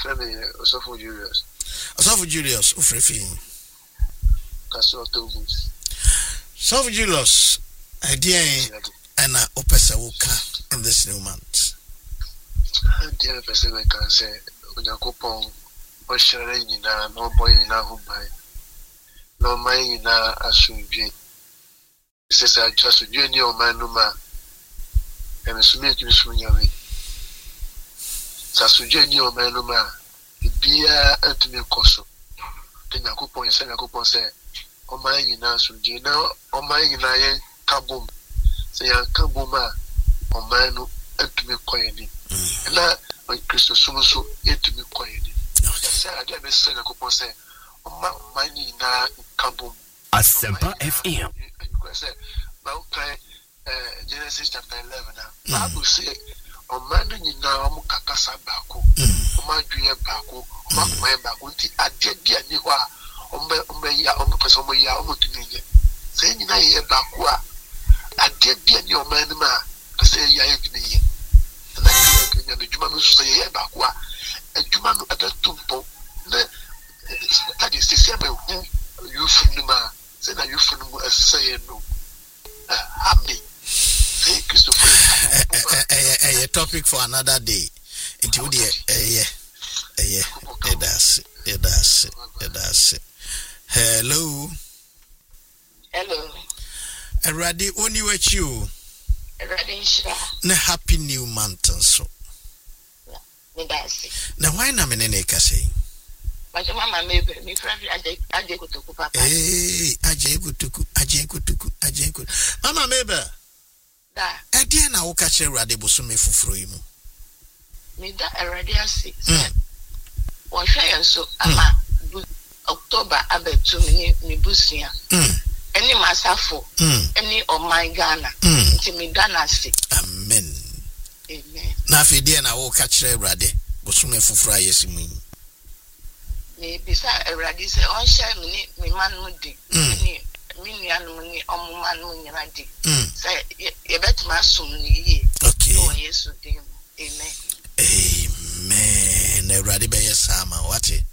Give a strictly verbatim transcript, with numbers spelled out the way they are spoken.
friend Osofo Julius. Osofo Julius, Ufrefi. Castle Tobus. Osofo Julius, idea and Opesa Woka in this new month. Dear person, I can say, when you go on, or sharing in a no boy in a home by no mind in a assumption. Says I just a junior man, no man, and a smith you swing away. Sasu junior man, no man, the beer and to me coso. Then I go on and say, I go on say, oh my, you know, so you know, oh my, you know, kaboom. Say, I kabooma, oh man, and to me coiny. And now, my Christo Sumuso, yet to me coiny. I said, I get a say, I go on say, oh my, my, you know, kaboom. Asempa F M. Genesis chapter eleven now. Bible say, "O man ni na omu kakasa bako, o man duye bako, o man kumaye bako. Nti ade bia ni hɔ a, ombe ombe ya, ombe pese ombe ya, ombe tuninye. Say ni na ye bako a, ade bia ni o man ma pese ya ye tuninye. Na kenya na juma no so ye bako a, juma no abetumpo na that is the same who you from ma. Say na you from say no. Happy. Thank you so much. A topic for another day. Into the eh yeah eh that's it that's it that's it. Hello. Hello. Eradi oni wechu. Eradi nshira. Na happy new month so. Me that's it. Na why na menene ka say? But mama maybe me friend aje aje kutuku papa. Eh aje kutuku aje kutuku aje kutuku. Mama maybe. Da. E dia na wo ka kire Erade bosume fufuro yi mu. Me da Erade ase. Won hwe yen so ama October abetu me me busia. Mm. Eni masafo. Mm. Eni o my Ghana. Mm. Nti me da na ase. Amen. Amen. Na fe dia na wo ka kire Erade bosume fufuro ayesimu yi. Me bisa Erade se on share me me man mu di. Ni me nuanu ni omuma no nyina di. Say ye bet ma sum ni yi. Okay. Oh Yesu dim. Amen. Amen. Erade be yesama wate.